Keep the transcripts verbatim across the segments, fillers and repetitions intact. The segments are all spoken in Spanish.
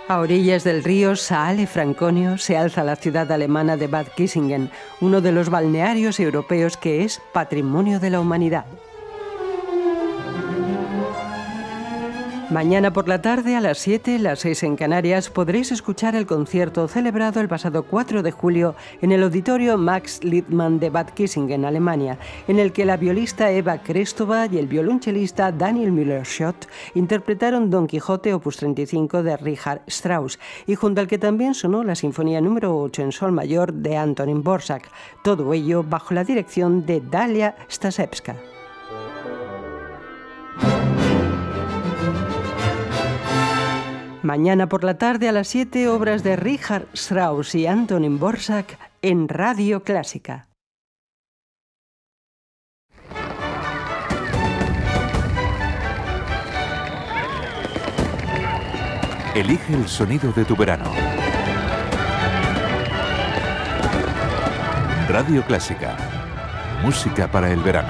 A orillas del río Saale Franconio se alza la ciudad alemana de Bad Kissingen, uno de los balnearios europeos que es Patrimonio de la Humanidad. Mañana por la tarde a las siete, las seis en Canarias, podréis escuchar el concierto celebrado el pasado cuatro de julio en el auditorio Max Littmann de Bad Kissingen, Alemania, en el que la violista Eva Krestova y el violonchelista Daniel Müller-Schott interpretaron Don Quijote opus treinta y cinco de Richard Strauss, y junto al que también sonó la Sinfonía número ocho en sol mayor de Antonín Dvořák, todo ello bajo la dirección de Dalia Stasevska. Mañana por la tarde a las siete, obras de Richard Strauss y Antonín Dvořák en Radio Clásica. Elige el sonido de tu verano. Radio Clásica. Música para el verano.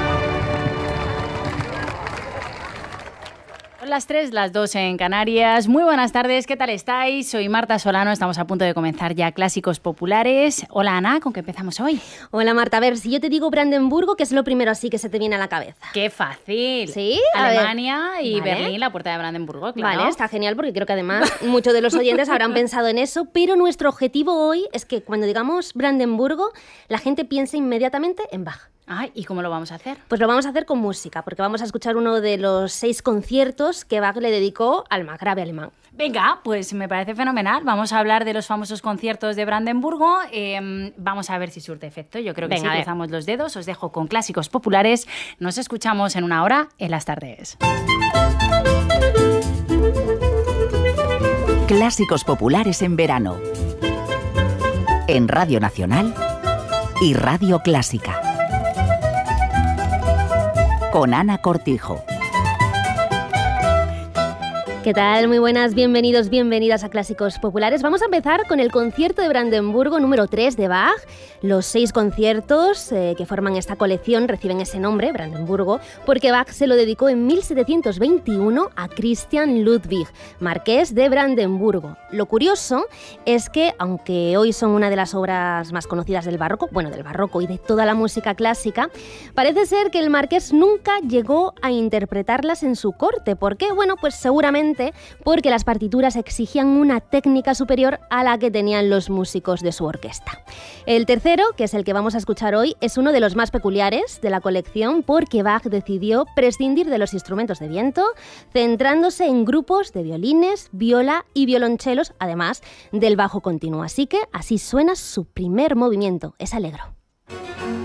Son las tres, las dos en Canarias. Muy buenas tardes, ¿qué tal estáis? Soy Marta Solano, estamos a punto de comenzar ya Clásicos Populares. Hola Ana, ¿con qué empezamos hoy? Hola Marta, a ver, si yo te digo Brandenburgo, ¿qué es lo primero así que se te viene a la cabeza? ¡Qué fácil! ¿Sí? Alemania y vale. Berlín, la puerta de Brandenburgo, claro. Vale, está genial porque creo que además muchos de los oyentes habrán pensado en eso, pero nuestro objetivo hoy es que cuando digamos Brandenburgo, la gente piense inmediatamente en Bach. Ay, ¿y cómo lo vamos a hacer? Pues lo vamos a hacer con música, porque vamos a escuchar uno de los seis conciertos que Bach le dedicó al margrave alemán. Venga, pues me parece fenomenal. Vamos a hablar de los famosos conciertos de Brandenburgo. Eh, vamos a ver si surte efecto. Yo creo que Venga, sí, cruzamos los dedos. Os dejo con Clásicos Populares. Nos escuchamos en una hora en las tardes. Clásicos Populares en verano. En Radio Nacional y Radio Clásica. Con Ana Cortijo. ¿Qué tal? Muy buenas, bienvenidos, bienvenidas a Clásicos Populares. Vamos a empezar con el concierto de Brandenburgo número tres de Bach. Los seis conciertos eh, que forman esta colección reciben ese nombre, Brandenburgo, porque Bach se lo dedicó en mil setecientos veintiuno a Christian Ludwig, marqués de Brandenburgo. Lo curioso es que, aunque hoy son una de las obras más conocidas del barroco, bueno, del barroco y de toda la música clásica, parece ser que el marqués nunca llegó a interpretarlas en su corte. ¿Por qué? Bueno, pues seguramente porque las partituras exigían una técnica superior a la que tenían los músicos de su orquesta. El tercero, que es el que vamos a escuchar hoy, es uno de los más peculiares de la colección porque Bach decidió prescindir de los instrumentos de viento, centrándose en grupos de violines, viola y violonchelos, además del bajo continuo. Así que así suena su primer movimiento, es Allegro.